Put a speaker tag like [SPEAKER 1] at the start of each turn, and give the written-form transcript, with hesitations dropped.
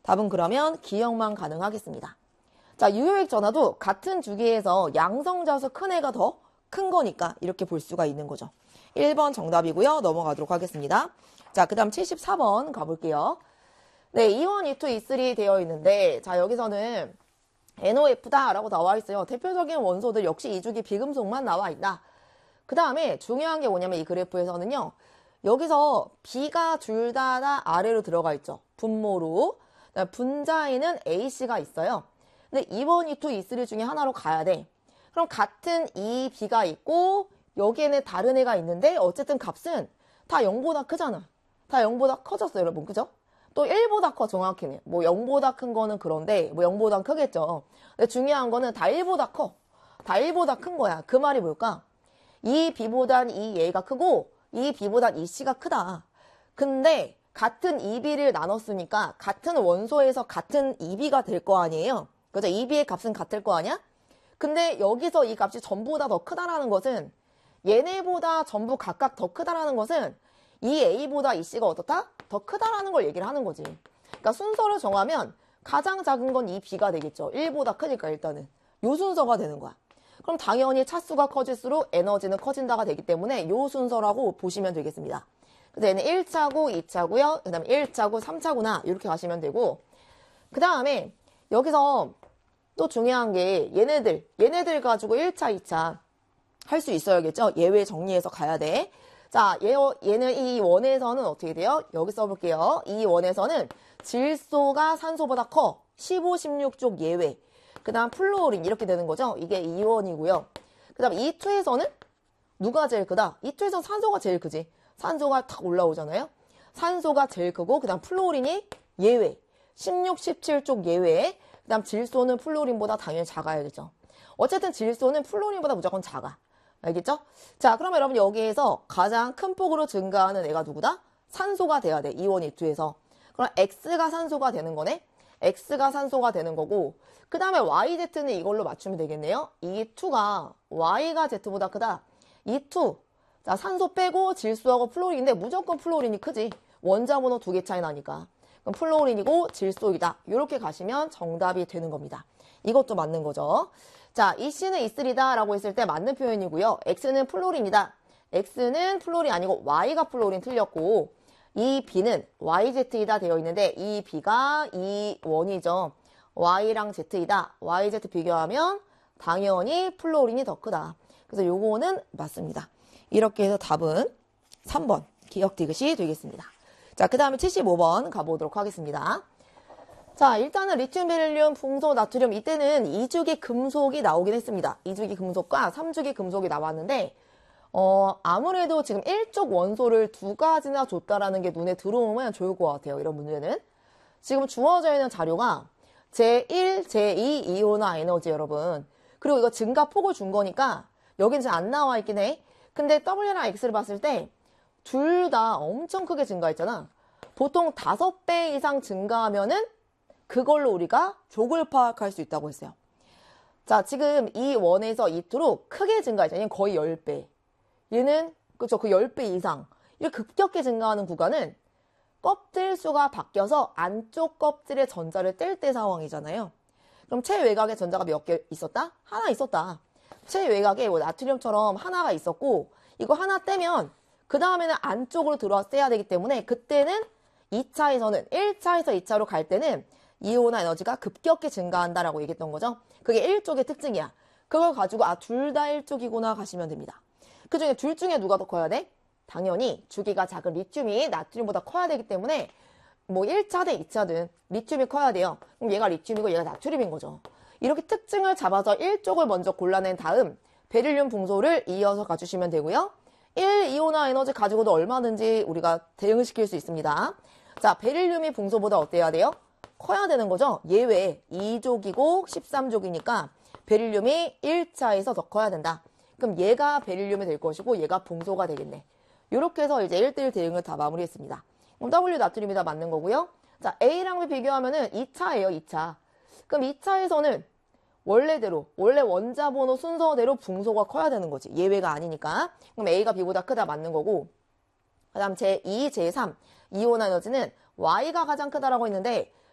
[SPEAKER 1] 답은 그러면 기억만 가능하겠습니다. 자, 유효액 전화도 같은 주기에서 양성자수 큰 애가 더 큰 거니까 이렇게 볼 수가 있는 거죠. 1번 정답이고요. 넘어가도록 하겠습니다. 자, 그 다음 74번 가볼게요. 네, E1, E2, E3 되어 있는데, 자, 여기서는 NOF다라고 나와 있어요. 대표적인 원소들 역시 이주기 비금속만 나와 있다. 그 다음에 중요한 게 뭐냐면 이 그래프에서는요. 여기서 B가 둘 다 아래로 들어가 있죠. 분모로. 분자에는 A씨가 있어요. 근데 E1, E2, E3 중에 하나로 가야 돼. 그럼 같은 이 B가 있고 여기에는 다른 애가 있는데 어쨌든 값은 다 0보다 크잖아. 다 0보다 커졌어요, 여러분. 그죠? 또 1보다 커, 정확히는. 뭐 0보다 큰 거는 그런데 뭐 0보다 크겠죠. 근데 중요한 거는 다 1보다 커. 다 1보다 큰 거야. 그 말이 뭘까? 이 B보단 이 A가 크고 이 B보단 이 C가 크다. 근데 같은 2B를 나눴으니까 같은 원소에서 같은 2B가 될 거 아니에요. 그죠? 2B의 값은 같을 거 아니야? 근데 여기서 이 값이 전부 다 더 크다라는 것은 얘네보다 전부 각각 더 크다라는 것은 이 A보다 이 C가 어떻다? 더 크다라는 걸 얘기를 하는 거지. 그러니까 순서를 정하면 가장 작은 건 이 B가 되겠죠. 1보다 크니까 일단은. 요 순서가 되는 거야. 그럼 당연히 차수가 커질수록 에너지는 커진다가 되기 때문에 요 순서라고 보시면 되겠습니다. 그래서 얘는 1차고 2차고요. 그 다음에 1차고 3차구나. 이렇게 가시면 되고 그 다음에 여기서 또 중요한 게 얘네들 가지고 1차, 2차 할 수 있어야겠죠. 예외 정리해서 가야 돼. 자, 얘는 이 원에서는 어떻게 돼요? 여기 써볼게요. 이 원에서는 질소가 산소보다 커. 15, 16쪽 예외. 그 다음 플루오린 이렇게 되는 거죠. 이게 2원이고요. 그 다음 E2에서는 누가 제일 크다? E2에서는 산소가 제일 크지. 산소가 탁 올라오잖아요. 산소가 제일 크고 그 다음 플루오린이 예외. 16, 17쪽 예외. 그 다음 질소는 플루오린보다 당연히 작아야겠죠. 어쨌든 질소는 플루오린보다 무조건 작아. 알겠죠? 자, 그러면 여러분 여기에서 가장 큰 폭으로 증가하는 애가 누구다? 산소가 돼야 돼. E1, E2에서. 그럼 X가 산소가 되는 거네? X가 산소가 되는 거고 그 다음에 YZ는 이걸로 맞추면 되겠네요. E2가 Y가 Z보다 크다. E2. 자, 산소 빼고 질소하고 플루오린인데 무조건 플루오린이 크지. 원자 번호 2개 차이 나니까. 그럼 플루오린이고 질소이다. 이렇게 가시면 정답이 되는 겁니다. 이것도 맞는 거죠. 자, 이 C는 E3다 라고 했을 때 맞는 표현이고요. X는 플루오린이다. X는 플루오린 아니고 Y가 플루오린 틀렸고 이 B는 YZ이다 되어 있는데 이 B가 E1이죠. Y랑 Z이다. YZ 비교하면 당연히 플루오린이 더 크다. 그래서 요거는 맞습니다. 이렇게 해서 답은 3번 기억 디귿이 되겠습니다. 자, 그 다음에 75번 가보도록 하겠습니다. 자, 일단은 리튬, 베릴륨, 붕소, 나트륨 이때는 2주기 금속이 나오긴 했습니다. 2주기 금속과 3주기 금속이 나왔는데 아무래도 지금 1쪽 원소를 2가지나 줬다라는 게 눈에 들어오면 좋을 것 같아요. 이런 문제는. 지금 주어져 있는 자료가 제1, 제2 이온화 에너지 여러분. 그리고 이거 증가폭을 준 거니까 여긴 잘 안 나와 있긴 해. 근데 W랑 X를 봤을 때 둘 다 엄청 크게 증가했잖아. 보통 5배 이상 증가하면은 그걸로 우리가 족을 파악할 수 있다고 했어요. 자, 지금 E1에서 E2로 크게 증가했잖아요. 얘는 거의 10배. 얘는 그쵸, 그 10배 이상. 이렇게 급격히 증가하는 구간은 껍질 수가 바뀌어서 안쪽 껍질의 전자를 뗄 때 상황이잖아요. 그럼 최외곽에 전자가 몇 개 있었다? 하나 있었다. 최외곽에 뭐 나트륨처럼 하나가 있었고 이거 하나 떼면 그 다음에는 안쪽으로 들어왔어야 되기 때문에 그때는 2차에서는 1차에서 2차로 갈 때는 이온화 에너지가 급격히 증가한다라고 얘기했던 거죠. 그게 1쪽의 특징이야. 그걸 가지고 둘 다 1쪽이구나 가시면 됩니다. 그 중에 둘 중에 누가 더 커야 돼? 당연히 주기가 작은 리튬이 나트륨보다 커야 되기 때문에 뭐 1차든 2차든 리튬이 커야 돼요. 그럼 얘가 리튬이고 얘가 나트륨인 거죠. 이렇게 특징을 잡아서 1쪽을 먼저 골라낸 다음 베릴륨 붕소를 이어서 가주시면 되고요. 1 이온화 에너지 가지고도 얼마든지 우리가 대응시킬 수 있습니다. 자, 베릴륨이 붕소보다 어때야 돼요? 커야 되는 거죠. 예외 2족이고 13족이니까 베릴륨이 1차에서 더 커야 된다. 그럼 얘가 베릴륨이 될 것이고 얘가 붕소가 되겠네. 이렇게 해서 이제 1대1 대응을 다 마무리했습니다. 그럼 W 나트륨이 다 맞는 거고요. 자, A랑 B 비교하면은 2차예요, 2차. 그럼 2차에서는 원래대로, 원래 원자 번호 순서대로 붕소가 커야 되는 거지. 예외가 아니니까. 그럼 A가 B보다 크다 맞는 거고. 그 다음 제2, 제3 이온화 에너지는 Y가 가장 크다라고 했는데